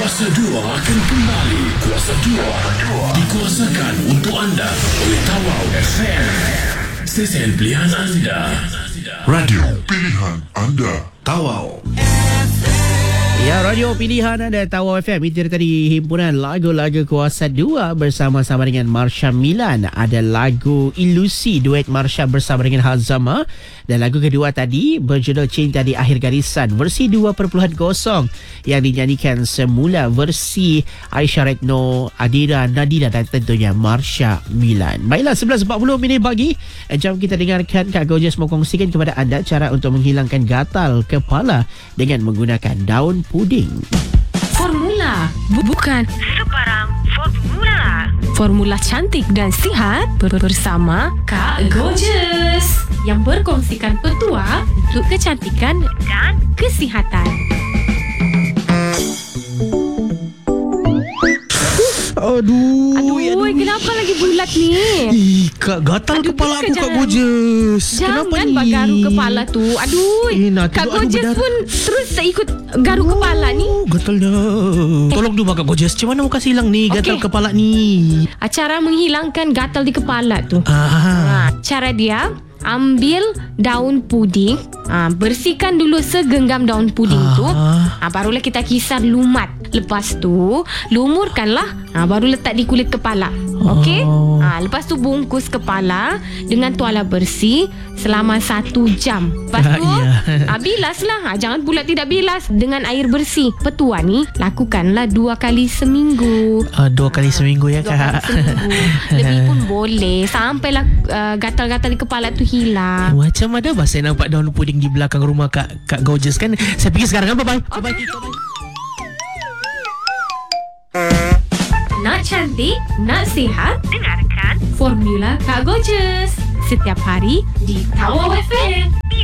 Kuasa 2 akan kembali. Kuasa 2 dikuasakan untuk anda oleh Tawau FM. Stesen pilihan anda. Radio pilihan anda. Tawau. Ya, radio pilihan anda Tawau FM. Itu tadi himpunan lagu-lagu Kuasa 2 bersama-sama dengan Marsha Milan. Ada lagu Ilusi, duet Marsha bersama dengan Hazama. Dan lagu kedua tadi berjudul Cinta di Akhir Garisan, versi 2.0 yang dinyanyikan semula versi Aisyah Retno, Adira Nadira dan tentunya Marsha Milan. Baiklah, 11.40 pagi. Jom kita dengarkan Kak Gorgeous mengkongsikan kepada anda cara untuk menghilangkan gatal kepala dengan menggunakan daun puding. Formula bukan sebarang formula. Formula cantik dan sihat bersama Kak Gorgeous yang berkongsikan petua untuk kecantikan dan kesihatan. Aduh, kenapa lagi bulat ni? Kak, gatal kepala aku, Kak Gorgeous. Kenapa Jangan ni? bagaru kepala tu. Kak Gorgeous pun terus tak ikut garu kepala ni. Gatalnya. Tolong dulu Kak Gorgeous, macam mana mau kasih hilang ni gatal kepala ni? Cara menghilangkan gatal di kepala tu. Cara dia, ambil daun puding, bersihkan dulu segenggam daun puding tu, barulah kita kisar lumat. Lepas tu lumurkanlah, baru letak di kulit kepala. Okey? Lepas tu bungkus kepala dengan tuala bersih selama 1 jam. Lepas tu bilaslah. Jangan pula tidak bilas dengan air bersih. Petua ni lakukanlah 2 kali seminggu. 2 kali seminggu ya, Kak? 2 kali seminggu. Lebih pun boleh, sampailah gatal-gatal di kepala tu hilang. Macam mana saya nampak daun puding di belakang rumah Kak Gorgeous kan? Saya pergi sekarang kan. Bye-bye. Nak cantik, nak sihat, dengarkan Formula Kak Gorgeous setiap hari di Tawau FM.